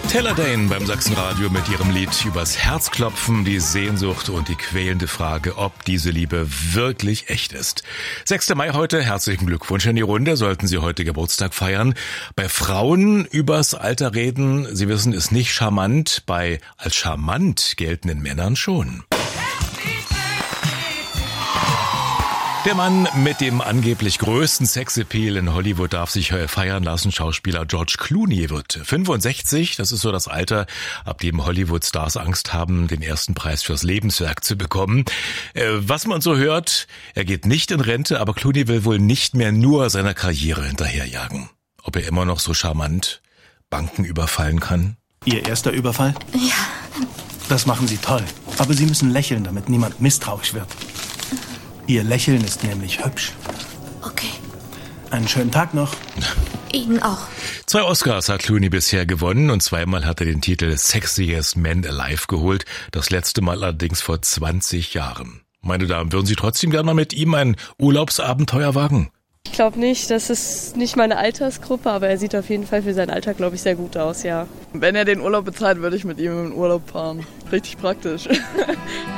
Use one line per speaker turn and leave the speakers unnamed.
Taylor Dayne beim Sachsenradio mit ihrem Lied übers Herzklopfen, die Sehnsucht und die quälende Frage, ob diese Liebe wirklich echt ist. 6. Mai heute, herzlichen Glückwunsch in die Runde, sollten Sie heute Geburtstag feiern. Bei Frauen übers Alter reden, Sie wissen, ist nicht charmant, bei als charmant geltenden Männern schon. Der Mann mit dem angeblich größten Sexappeal in Hollywood darf sich feiern lassen. Schauspieler George Clooney wird 65. Das ist so das Alter, ab dem Hollywood-Stars Angst haben, den ersten Preis fürs Lebenswerk zu bekommen. Was man so hört, er geht nicht in Rente, aber Clooney will wohl nicht mehr nur seiner Karriere hinterherjagen. Ob er immer noch so charmant Banken überfallen kann?
Ihr erster Überfall?
Ja.
Das machen Sie toll. Aber Sie müssen lächeln, damit niemand misstrauisch wird. Ihr Lächeln ist nämlich hübsch.
Okay.
Einen schönen Tag noch.
Ihnen auch.
2 Oscars hat Clooney bisher gewonnen und 2-mal hat er den Titel Sexiest Man Alive geholt. Das letzte Mal allerdings vor 20 Jahren. Meine Damen, würden Sie trotzdem gerne mal mit ihm ein Urlaubsabenteuer wagen?
Ich glaube nicht, das ist nicht meine Altersgruppe, aber er sieht auf jeden Fall für sein Alter, glaube ich, sehr gut aus, ja. Wenn er den Urlaub bezahlt, würde ich mit ihm in den Urlaub fahren. Richtig praktisch.